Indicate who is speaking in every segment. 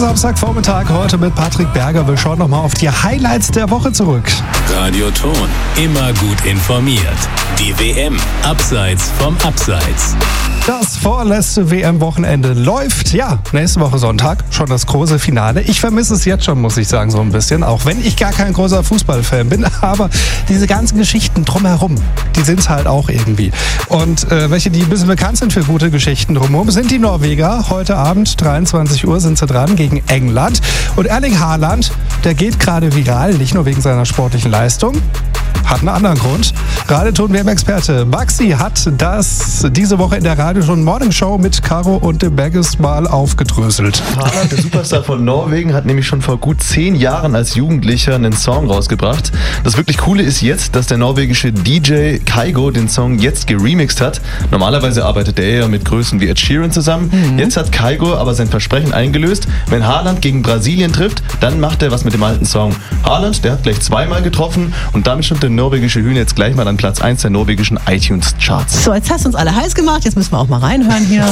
Speaker 1: Samstagvormittag heute mit Patrick Berger. Wir schauen nochmal auf die Highlights der Woche zurück.
Speaker 2: Radio Ton, immer gut informiert. Die WM, abseits vom Abseits.
Speaker 1: Das vorletzte WM-Wochenende läuft. Ja, nächste Woche Sonntag schon das große Finale. Ich vermisse es jetzt schon, muss ich sagen, so ein bisschen. Auch wenn ich gar kein großer Fußballfan bin. Aber diese ganzen Geschichten drumherum, die sind es halt auch irgendwie. Und welche, die ein bisschen bekannt sind für gute Geschichten drumherum, sind die Norweger. Heute Abend, 23 Uhr, sind sie dran gegen England. Und Erling Haaland, der geht gerade viral, nicht nur wegen seiner sportlichen Leistung. Hat einen anderen Grund. Radioton-WM-Experte Maxi hat das diese Woche in der Radio-Ton Morning Show mit Caro und dem Bagges mal aufgedröselt.
Speaker 3: Haaland, der Superstar von Norwegen, hat nämlich schon vor gut 10 Jahren als Jugendlicher einen Song rausgebracht. Das wirklich Coole ist jetzt, dass der norwegische DJ Kygo den Song jetzt geremixed hat. Normalerweise arbeitet er ja mit Größen wie Ed Sheeran zusammen. Jetzt hat Kygo aber sein Versprechen eingelöst. Wenn Haaland gegen Brasilien trifft, dann macht er was mit dem alten Song. Haaland, der hat gleich zweimal getroffen und damit stimmt der norwegische Hühner jetzt gleich mal an Platz 1 der norwegischen iTunes-Charts.
Speaker 4: So, jetzt hast du uns alle heiß gemacht, jetzt müssen wir auch mal reinhören hier.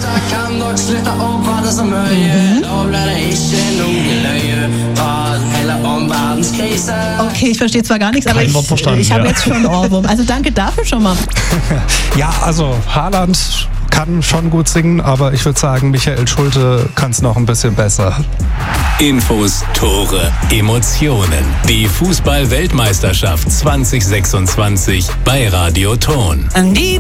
Speaker 4: Okay, ich verstehe zwar gar nichts, aber ich habe jetzt schon einen Ohrwurm. Also danke dafür schon mal.
Speaker 1: Ja, also Haaland kann schon gut singen, aber ich würde sagen, Michael Schulte kann es noch ein bisschen besser.
Speaker 2: Infos, Tore, Emotionen. Die Fußball-Weltmeisterschaft 2026 bei Radio Ton.